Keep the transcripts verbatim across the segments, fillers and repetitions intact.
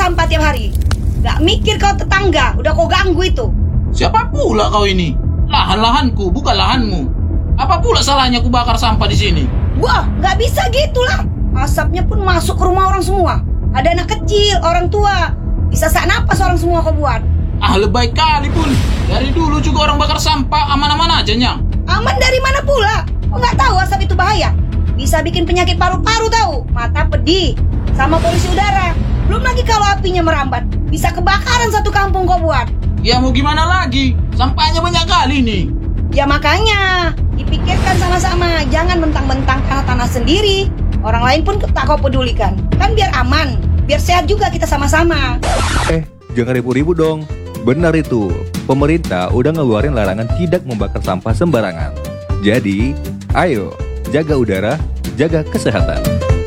sampah tiap hari. Gak mikir kau tetangga, udah kau ganggu itu. Siapa pula kau ini? Lahan-lahanku, bukan lahanmu. Apa pula salahnya ku bakar sampah di sini? Wah, gak bisa gitulah. Asapnya pun masuk ke rumah orang semua. Ada anak kecil, orang tua. Bisa sak napas orang semua kau buat. Ah, lebay kali pun. Dari dulu juga orang bakar sampah aman-aman aja, Nyang. Aman dari mana pula? Kau gak tahu asap itu bahaya? Bisa bikin penyakit paru-paru tahu, mata pedih, sama polusi udara. Belum lagi kalau apinya merambat, bisa kebakaran satu kampung kau buat. Ya mau gimana lagi? Sampahnya banyak kali nih. Ya makanya, dipikirkan sama-sama, jangan mentang-mentang tanah-tanah sendiri. Orang lain pun tak kau pedulikan. Kan biar aman, biar sehat juga kita sama-sama. Eh, jangan ribut-ribut dong. Benar itu, pemerintah udah ngeluarin larangan tidak membakar sampah sembarangan. Jadi, ayo, jaga udara, jaga kesehatan.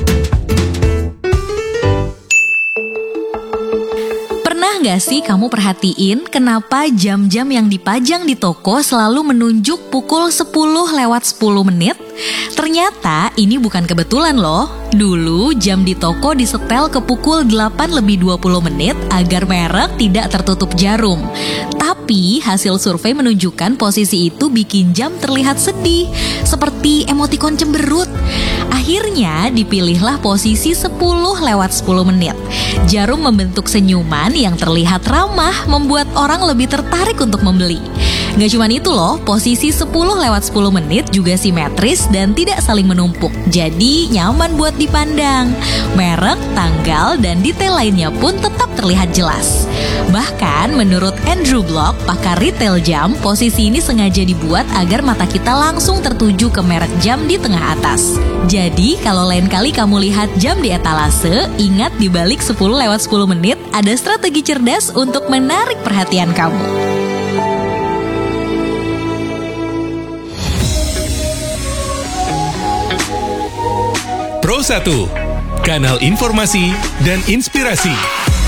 Pernah nggak sih kamu perhatiin kenapa jam-jam yang dipajang di toko selalu menunjuk pukul sepuluh lewat sepuluh menit? Ternyata ini bukan kebetulan loh. Dulu jam di toko disetel ke pukul delapan lebih dua puluh menit agar merek tidak tertutup jarum. Tapi hasil survei menunjukkan posisi itu bikin jam terlihat sedih, seperti emotikon cemberut. Akhirnya dipilihlah posisi sepuluh lewat sepuluh menit. Jarum membentuk senyuman yang terlihat ramah, membuat orang lebih tertarik untuk membeli. Gak cuma itu loh, posisi sepuluh lewat sepuluh menit juga simetris dan tidak saling menumpuk. Jadi nyaman buat dipandang. Merek, tanggal, dan detail lainnya pun tetap terlihat jelas. Bahkan menurut Andrew Block, pakar retail jam, posisi ini sengaja dibuat agar mata kita langsung tertuju ke merek jam di tengah atas. Jadi kalau lain kali kamu lihat jam di etalase, ingat di balik sepuluh lewat sepuluh menit ada strategi cerdas untuk menarik perhatian kamu. Pro satu, kanal informasi dan inspirasi.